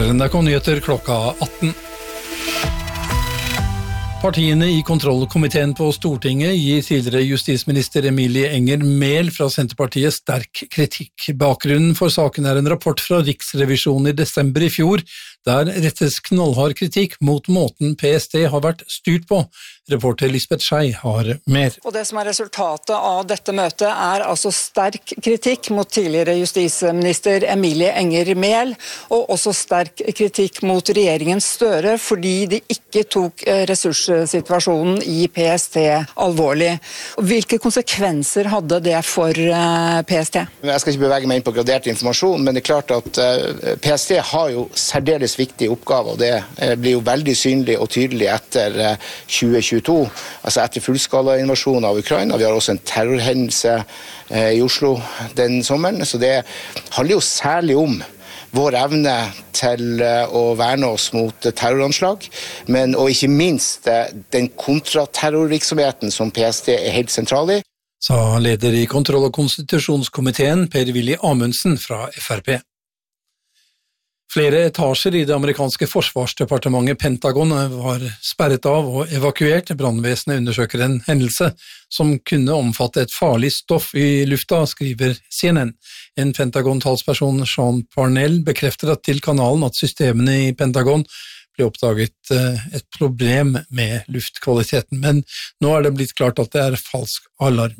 NRK Nyheter klokka 18. Partiene i kontrollkomiteen på Stortinget gir tidligere justisminister Emilie Enger Mehl fra Senterpartiet sterk kritikk. Bakgrunnen for saken en rapport fra Riksrevisjonen i desember i fjor, der rettes knallhard kritikk mot måten PST har vært styrt på. Reporter Lisbeth Schei har mer. Og det som resultatet av dette møtet altså sterk kritikk mot tidligere justisminister Emilie Enger Mehl, og også sterk kritikk mot regjeringen Støre fordi de ikke tok ressurssituasjonen i PST alvorlig. Hvilke konsekvenser hadde det for PST? Jeg skal ikke bevege meg inn på gradert informasjon, men det klart at PST har jo særdeles viktige oppgaver, og det blir jo veldig synlig og tydelig etter 2022, altså etter fullskala invasjon av Ukraina. Vi har også en terrorhendelse i Oslo den sommeren, så det handler jo særlig om vår evne til å verne oss mot terroranslag, og ikke minst den kontraterrorvirksomheten som PST helt sentral i. Sa leder i kontroll- og konstitusjonskomiteen Per-Willy Amundsen fra FrP. Flere etasjer i det amerikanske forsvarsdepartementet Pentagon var sperret av og evakuert. Brannvesenet undersøker en hendelse som kunne omfatte et farlig stoff i lufta, skriver CNN. En Pentagon-talsperson, Sean Parnell, bekrefter til kanalen at systemene i Pentagon ble oppdaget et problem med luftkvaliteten, men nå det blitt klart at det falsk alarm.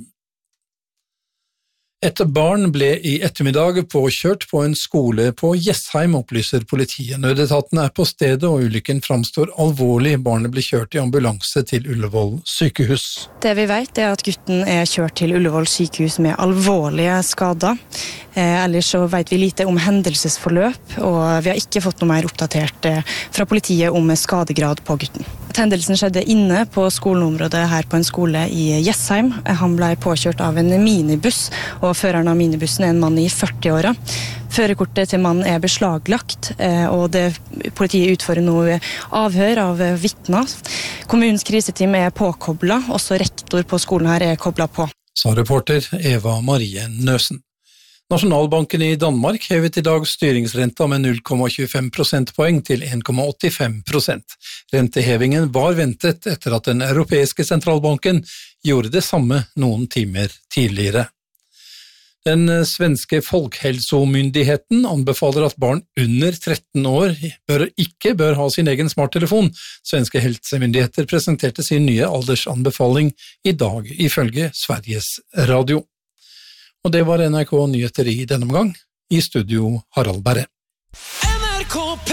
Et barn ble i ettermiddag påkjørt på en skole på Jessheim, opplyser politiet. Nødetaten på stedet, og ulykken framstår alvorlig. Barnet ble kjørt i ambulanse til Ullevål sykehus. Det vi vet at gutten kjørt til Ullevål sykehus med alvorlige skader. Ellers så vet vi lite om hendelsesforløp, og vi har ikke fått noe mer oppdatert fra politiet om skadegrad på gutten. Hendelsen skjedde inne på skoleområdet her på en skole i Jessheim. Han ble påkjørt av en minibuss, og føreren av minibussen en mann i 40-åra. Førerkortet til mannen beslaglagt, og politiet utfører nå avhør av vitner. Kommunens kriseteam påkoblet, også rektor på skolen her koblet på. Sa reporter Eva Marie Nøsen. Nasjonalbanken i Danmark hevet i dag styringsrenta med 0,25 prosentpoeng til 1,85%. Rentehevingen var ventet etter at den europeiske sentralbanken gjorde det samme noen timer tidligere. Den svenske Folkhälsomyndigheten anbefaler at barn under 13 år ikke bør ha sin egen smarttelefon. Svenske helsemyndigheter presenterte sin nye aldersanbefaling i dag, ifølge Sveriges Radio. Og det var NRK Nyheter i denne omgang. I studio Harald Berre. NRK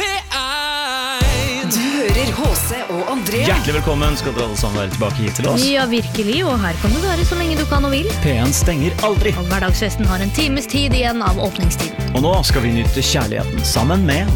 P1. Du hører HC og André. Hjertelig velkommen skal dere alle sammen være tilbake hit til oss. Ja, virkelig, og her kan du være så lenge du kan og vil. P1 stenger aldri. Og hverdagsfesten har en times tid igjen av åpningstiden. Og nå skal vi nyte kjærligheten sammen med